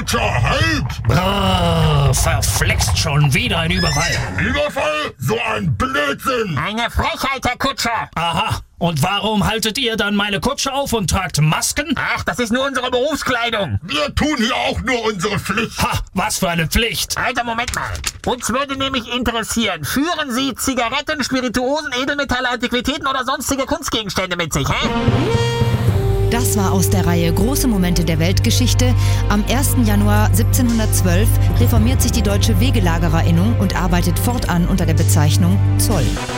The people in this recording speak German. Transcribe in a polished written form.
Kutscher, halt! Brrr, verflixt, schon wieder ein Überfall. Überfall? So ein Blödsinn! Eine Frechheit, Herr Kutscher. Aha, und warum haltet ihr dann meine Kutsche auf und tragt Masken? Ach, das ist nur unsere Berufskleidung. Wir tun hier auch nur unsere Pflicht. Ha, was für eine Pflicht. Alter, Moment mal. Uns würde nämlich interessieren, führen Sie Zigaretten, Spirituosen, Edelmetalle, Antiquitäten oder sonstige Kunstgegenstände mit sich, hä? Das war aus der Reihe Große Momente der Weltgeschichte. Am 1. Januar 1712 reformiert sich die Deutsche Wegelagererinnung und arbeitet fortan unter der Bezeichnung Zoll.